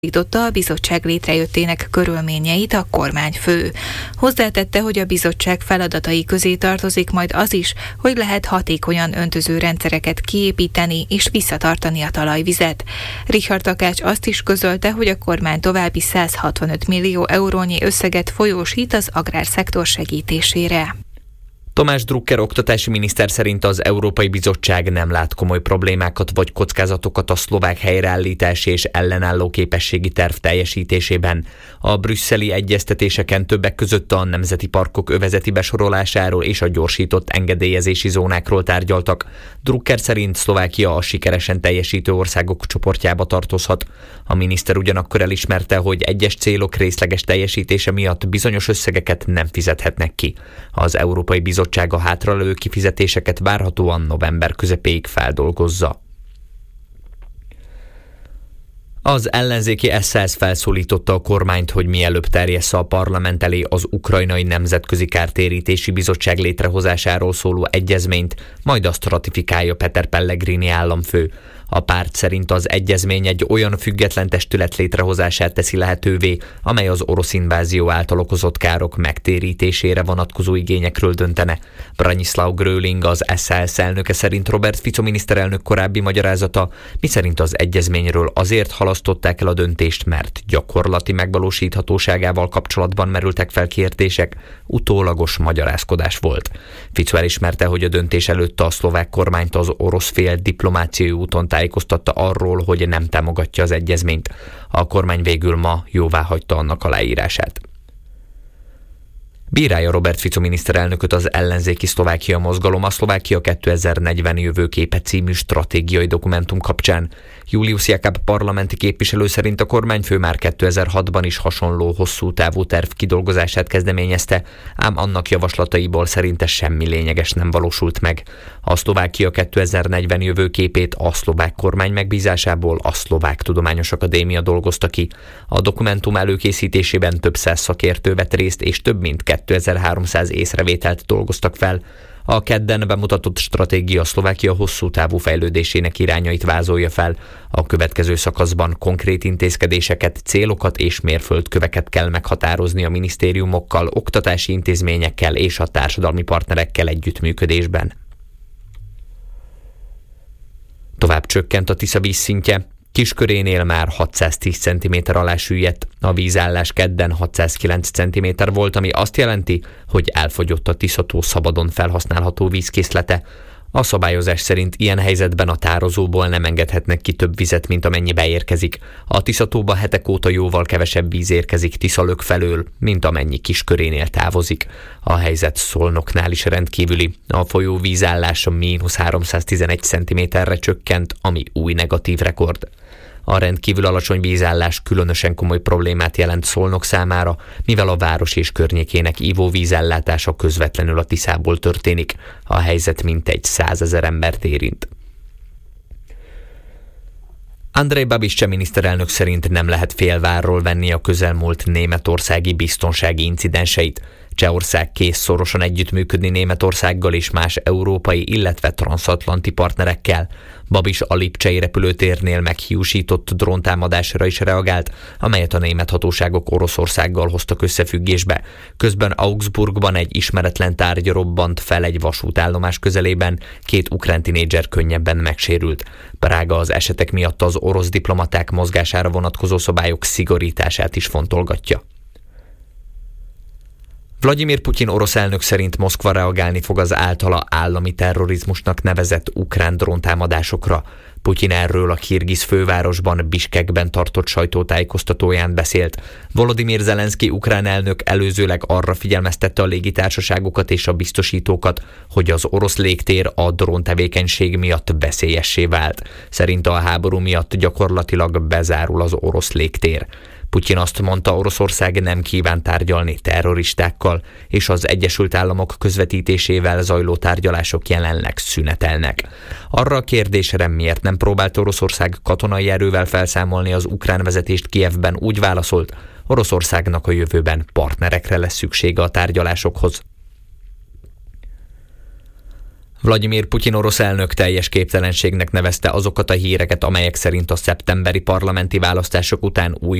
a bizottság létrejöttének körülményeit a kormányfő. Hozzátette, hogy a bizottság feladatai közé tartozik majd az is, hogy lehet hatékonyan öntöző rendszereket kiépíteni és visszatartani a talajvizet. Richard Takács azt is közölte, hogy a kormány további 165 millió eurónyi összeget folyósít az agrárszektor segítésére. Tamás Drucker oktatási miniszter szerint az Európai Bizottság nem lát komoly problémákat vagy kockázatokat a szlovák helyreállítási és ellenálló képességi terv teljesítésében. A brüsszeli egyeztetéseken többek között a nemzeti parkok övezeti besorolásáról és a gyorsított engedélyezési zónákról tárgyaltak. Drucker szerint Szlovákia a sikeresen teljesítő országok csoportjába tartozhat. A miniszter ugyanakkor elismerte, hogy egyes célok részleges teljesítése miatt bizonyos összegeket nem fizethetnek ki. Az Európai Bizottság a hátralevő kifizetéseket várhatóan november közepéig feldolgozza. Az ellenzéki SZSZ felszólította a kormányt, hogy mielőbb terjessze a parlament elé az Ukrajnai Nemzetközi Kártérítési Bizottság létrehozásáról szóló egyezményt, majd azt ratifikálja Peter Pellegrini államfő. A párt szerint az egyezmény egy olyan független testület létrehozását teszi lehetővé, amely az orosz invázió által okozott károk megtérítésére vonatkozó igényekről döntene. Branislav Gröling, az SZSZ elnöke szerint Robert Fico miniszterelnök korábbi magyarázata, miszerint az egyezményről azért halasztották el a döntést, mert gyakorlati megvalósíthatóságával kapcsolatban merültek fel kérdések, utólagos magyarázkodás volt. Fico elismerte, hogy a döntés előtt a szlovák kormányt az orosz fél diplomáciai úton tájékoztatta arról, hogy nem támogatja az egyezményt. A kormány végül ma jóváhagyta annak aláírását. Bírálja Robert Fico miniszterelnököt az ellenzéki Szlovákia mozgalom a Szlovákia 2040 jövőképe című stratégiai dokumentum kapcsán. Julius Jakab parlamenti képviselő szerint a kormányfő már 2006-ban is hasonló hosszú távú terv kidolgozását kezdeményezte, ám annak javaslataiból szerinte semmi lényeges nem valósult meg. A Szlovákia 2040 jövőképét a szlovák kormány megbízásából a Szlovák Tudományos Akadémia dolgozta ki. A dokumentum előkészítésében több száz szakértő vett részt, és több mint 2300 észrevételt dolgoztak fel. A kedden bemutatott stratégia Szlovákia hosszú távú fejlődésének irányait vázolja fel. A következő szakaszban konkrét intézkedéseket, célokat és mérföldköveket kell meghatározni a minisztériumokkal, oktatási intézményekkel és a társadalmi partnerekkel együttműködésben. Tovább csökkent a Tisza vízszintje. Kiskörénél már 610 cm alá süllyedt, a vízállás kedden 609 cm volt, ami azt jelenti, hogy elfogyott a Tisza-tó szabadon felhasználható vízkészlete. A szabályozás szerint ilyen helyzetben a tározóból nem engedhetnek ki több vizet, mint amennyi beérkezik. A Tisza-tóba hetek óta jóval kevesebb víz érkezik Tiszalök felől, mint amennyi Kiskörénél távozik. A helyzet Szolnoknál is rendkívüli. A folyó vízállása -311 cm-re csökkent, ami új negatív rekord. A rendkívül alacsony vízállás különösen komoly problémát jelent Szolnok számára, mivel a város és környékének ivóvízellátása közvetlenül a Tiszából történik. A helyzet mintegy 100 000 embert érint. Andrej Babiš miniszterelnök szerint nem lehet félvárról venni a közelmúlt németországi biztonsági incidenseit. Csehország kész szorosan együttműködni Németországgal és más európai, illetve transatlanti partnerekkel. Babiš a lipcsei repülőtérnél meghiúsított dróntámadásra is reagált, amelyet a német hatóságok Oroszországgal hoztak összefüggésbe. Közben Augsburgban egy ismeretlen tárgy robbant fel egy vasútállomás közelében, 2 ukrán tinédzser könnyebben megsérült. Prága az esetek miatt az orosz diplomaták mozgására vonatkozó szabályok szigorítását is fontolgatja. Vladimir Putyin orosz elnök szerint Moszkva reagálni fog az általa állami terrorizmusnak nevezett ukrán dróntámadásokra. Putyin erről a kirgiz fővárosban, Biskekben tartott sajtótájékoztatóján beszélt. Volodymyr Zelenszky ukrán elnök előzőleg arra figyelmeztette a légitársaságokat és a biztosítókat, hogy az orosz légtér a dróntevékenység miatt veszélyessé vált. Szerinte a háború miatt gyakorlatilag bezárul az orosz légtér. Putyin azt mondta, Oroszország nem kíván tárgyalni terroristákkal, és az Egyesült Államok közvetítésével zajló tárgyalások jelenleg szünetelnek. Arra a kérdésre, miért nem próbált Oroszország katonai erővel felszámolni az ukrán vezetést Kijevben, úgy válaszolt, Oroszországnak a jövőben partnerekre lesz szüksége a tárgyalásokhoz. Vladimir Putyin orosz elnök teljes képtelenségnek nevezte azokat a híreket, amelyek szerint a szeptemberi parlamenti választások után új